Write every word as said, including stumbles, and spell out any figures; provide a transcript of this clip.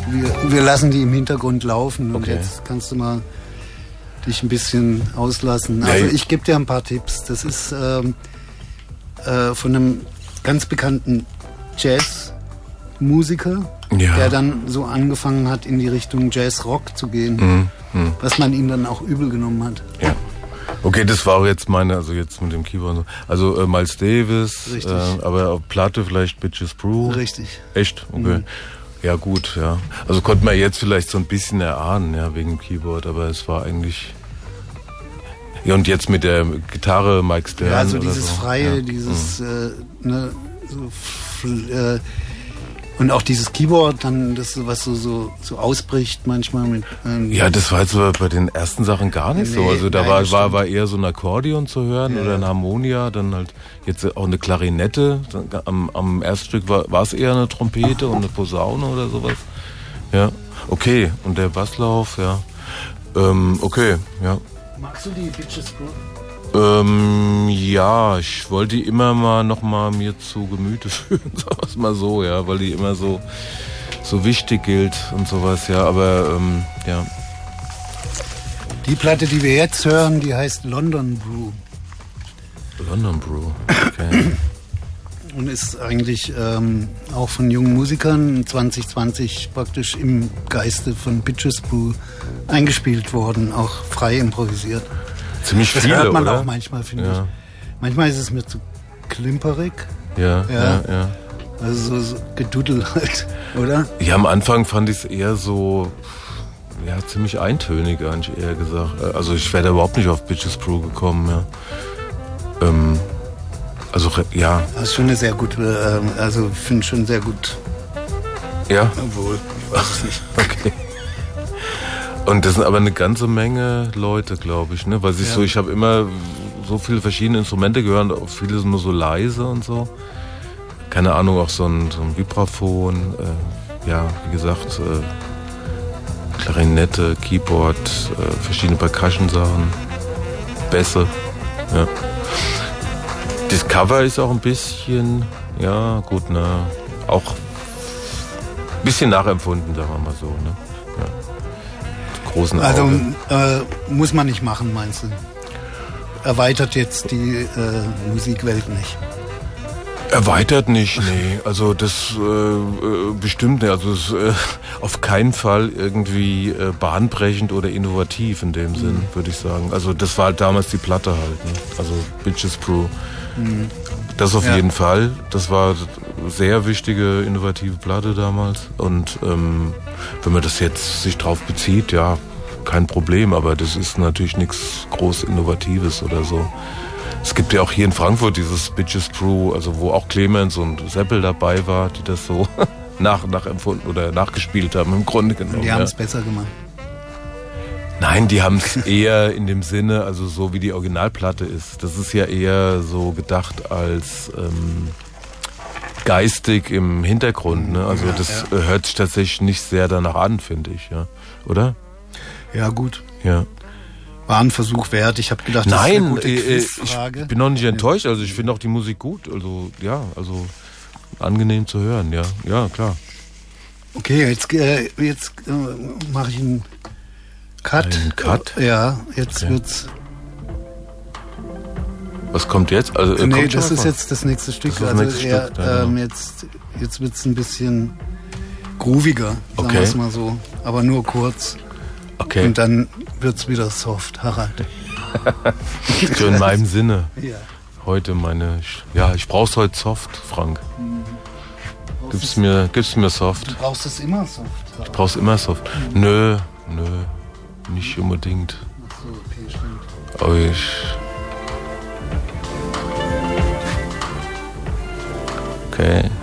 wir, wir lassen die im Hintergrund laufen und Okay. jetzt kannst du mal dich ein bisschen auslassen. Also ich gebe dir ein paar Tipps. Das ist ähm, äh, von einem ganz bekannten Jazzmusiker, Ja. der dann so angefangen hat, in die Richtung Jazz-Rock zu gehen, Mhm. Mhm. was man ihm dann auch übel genommen hat. Ja. Okay, das war auch jetzt meine, also jetzt mit dem Keyboard. und so. Also äh, Miles Davis, Richtig. äh, aber auf Platte vielleicht Bitches Brew. Richtig. Echt? Okay. Mhm. Ja gut, ja. Also konnte man jetzt vielleicht so ein bisschen erahnen, ja, wegen dem Keyboard, aber es war eigentlich... Ja, und jetzt mit der Gitarre Mike Stern. Ja, also oder dieses so. Freie, Ja. dieses, äh, ne, so, fl- äh, und auch dieses Keyboard, dann das, was so, so, so ausbricht manchmal mit. Ähm, Ja, das war jetzt aber bei den ersten Sachen gar nicht so. Nee, Also da nein, war, das war, stimmt. war eher so ein Akkordeon zu hören Ja. oder ein Harmonia, dann halt jetzt auch eine Klarinette. Dann Am, am ersten Stück war, war es eher eine Trompete und eine Posaune oder sowas. Ja, okay. Und der Basslauf, ja. Ähm, okay, ja. Magst du die Bitches Brew? Ähm, ja, ich wollte die immer mal noch mal mir zu Gemüte führen, sagen wir es mal so, ja, weil die immer so, so wichtig gilt und sowas, ja, aber, ähm, ja. Die Platte, die wir jetzt hören, die heißt London Brew London Brew, okay. und ist eigentlich ähm, auch von jungen Musikern zwanzig zwanzig praktisch im Geiste von Bitches Brew eingespielt worden, auch frei improvisiert. Ziemlich Das viele, hört man oder? auch manchmal, finde Ja. ich. Manchmal ist es mir zu klimperig, Ja, ja, Ja. ja. also so, so Geduddel halt, oder? Ja, am Anfang fand ich es eher so, ja, ziemlich eintönig, eigentlich eher gesagt. Also ich wäre da überhaupt nicht auf Bitches Brew gekommen, ja. Ähm, also, re- ja, Das ist schon eine sehr gute, ähm, also ich finde schon sehr gut, ja, obwohl, ich weiß es nicht. okay. Und das sind aber eine ganze Menge Leute, glaube ich, ne? Weil sich Ja. so, ich habe immer so viele verschiedene Instrumente gehört, auch viele sind nur so leise und so. Keine Ahnung, auch so ein, so ein Vibraphon, äh, ja, wie gesagt, äh, Klarinette, Keyboard, äh, verschiedene Percussion-Sachen, Bässe, ja. Das Cover ist auch ein bisschen, ja, gut, na, auch ein bisschen nachempfunden, sagen wir mal so, ne? Ja. Die großen Also Augen. äh, muss man nicht machen, meinst du? Erweitert jetzt die äh, Musikwelt nicht. Erweitert nicht, nee. Also das äh, äh, bestimmt nicht. Also es, äh, auf keinen Fall irgendwie äh, bahnbrechend oder innovativ in dem Sinn, würde ich sagen. Also das war halt damals die Platte halt. Ne? Also Bitches Brew. Mhm. Das auf Ja. jeden Fall. Das war eine sehr wichtige, innovative Platte damals. Und ähm, wenn man das jetzt sich drauf bezieht, ja, kein Problem. Aber das ist natürlich nichts groß Innovatives oder so. Es gibt ja auch hier in Frankfurt dieses Bitches Brew, also wo auch Clemens und Seppel dabei war, die das so nach, nachempfunden oder nachgespielt haben, im Grunde genommen. Die haben es ja. besser gemacht. Nein, die haben es eher in dem Sinne, also so wie die Originalplatte ist. Das ist ja eher so gedacht als ähm, geistig im Hintergrund. Ne? Also Ja, das ja. äh, hört sich tatsächlich nicht sehr danach an, finde ich, ja. Oder? Ja gut, Ja. war ein Versuch wert. Ich habe gedacht, das ist eine Nein, gute äh, ich Quizfrage. bin noch nicht enttäuscht. Also ich finde auch die Musik gut. Also ja, also angenehm zu hören. Ja, ja klar. Okay, jetzt, äh, jetzt äh, mache ich einen Cut. Einen Cut? Ja, jetzt Okay. wird's. Was kommt jetzt? Also äh, Nee, kommt schon das was ist noch? jetzt das nächste Stück. Das ist das also nächste eher, Stück, ja, ähm, genau. jetzt, jetzt wird's ein bisschen grooviger, sagen Okay. wir es mal so. Aber nur kurz. Okay. Und dann wird's wieder soft, Harald. So in meinem Sinne. Ja. Heute meine, ja, ich brauch's heute soft, Frank. Gib's mir, gib's mir soft. Du brauchst es immer soft. Ich brauch's immer soft. Nö, nö, nicht unbedingt. Ach so, okay, stimmt. Aber ich. Okay.